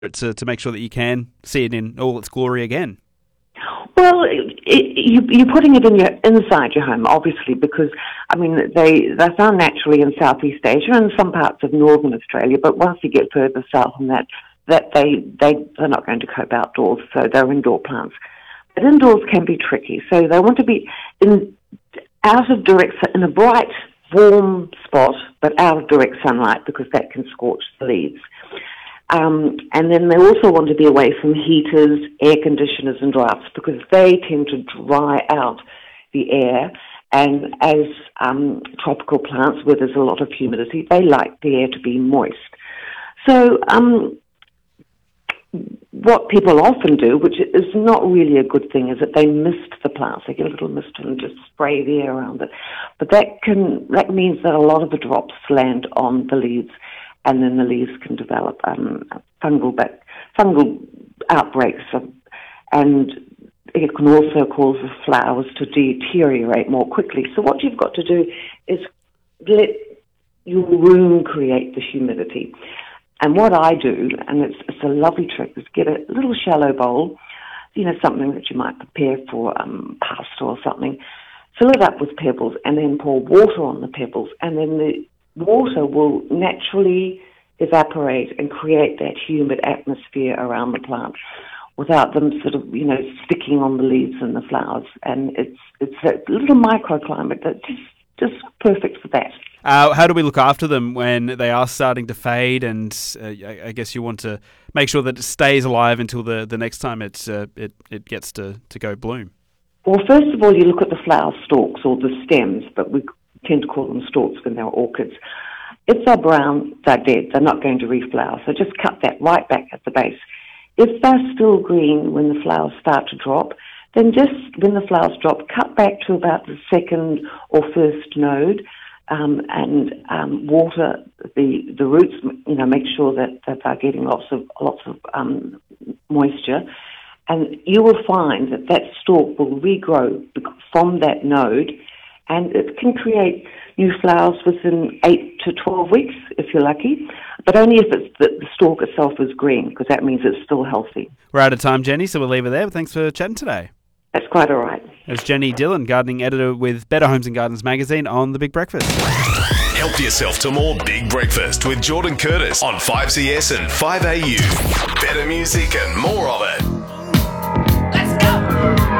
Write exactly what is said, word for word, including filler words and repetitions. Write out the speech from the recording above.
to, to make sure that you can see it in all its glory again? Well, it, it, you, you're putting it in your inside your home, obviously, because I mean they they're found naturally in Southeast Asia and some parts of Northern Australia. But once you get further south than that, that they they they're not going to cope outdoors, so they're indoor plants. But indoors can be tricky, so they want to be in out of direct in a bright, warm spot, but out of direct sunlight because that can scorch the leaves. Um, and then they also want to be away from heaters, air conditioners and drafts because they tend to dry out the air. And as um, tropical plants where there's a lot of humidity, they like the air to be moist. So um, what people often do, which is not really a good thing, is that they mist the plants. They get a little mist and just spray the air around it. But that can that means that a lot of the drops land on the leaves, and then the leaves can develop um, fungal back, fungal outbreaks, of, and it can also cause the flowers to deteriorate more quickly. So what you've got to do is let your room create the humidity. And what I do, and it's, it's a lovely trick, is get a little shallow bowl, you know, something that you might prepare for um, pasta or something, fill it up with pebbles, and then pour water on the pebbles, and then the water will naturally evaporate and create that humid atmosphere around the plant without them sort of, you know, sticking on the leaves and the flowers. And it's it's a little microclimate that's just, just perfect for that. Uh, how do we look after them when they are starting to fade? And uh, I, I guess you want to make sure that it stays alive until the, the next time it, uh, it it gets to, to go bloom. Well, first of all, you look at the flower stalks or the stems, but we tend to call them stalks when they're orchids. If they're brown, they're dead. They're not going to reflower. So just cut that right back at the base. If they're still green when the flowers start to drop, then just when the flowers drop, cut back to about the second or first node um, and um, water the the roots. You know, make sure that, that they're getting lots of lots of um, moisture, and you will find that that stalk will regrow from that node, and it can create new flowers within eight to twelve weeks, if you're lucky, but only if it's the, the stalk itself is green, because that means it's still healthy. We're out of time, Jenny, so we'll leave it there. But thanks for chatting today. That's quite all right. There's Jenny Dillon, gardening editor with Better Homes and Gardens magazine on The Big Breakfast. Help yourself to more Big Breakfast with Jordan Curtis on five C S and five A U. Better music and more of it.